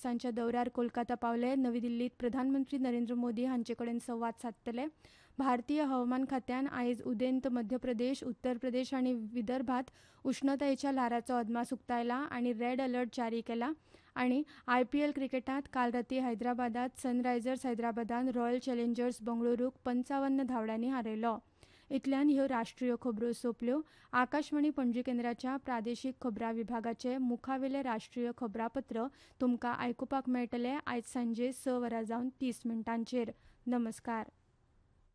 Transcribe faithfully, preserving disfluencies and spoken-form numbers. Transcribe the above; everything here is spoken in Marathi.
दिसांच्या दौऱ्यार कोलकाता पावले. नवी दिल्लीत प्रधानमंत्री नरेंद्र मोदी हांचे कडेन संवाद सादतले. भारतीय हवामान खात्यान आयज उदेंत मध्य प्रदेश, उत्तर प्रदेश आनी विदर्भात उश्णतायेच्या ल्हाराचो अदमास उक्तायला आनी रेड अलर्ट जारी केला. आनी आयपीएल क्रिकेटांत काल रातीं हैदराबादात सनरायझर्स हैदराबादान रॉयल चॅलेंजर्स बंगळुरूक पंचावन्न धांवड्यांनी हारयलो. इतल्यान ह्यो राष्ट्रीय खबरो सोंपल्यो. आकाशवाणी पणजी केंद्राच्या प्रादेशीक खबरां विभागाचे मुखावेले राष्ट्रीय खबरांपत्र तुमकां आयकुपाक मेळटले आयज सांजे स वरां जावन तीस मिनटांचेर. नमस्कार.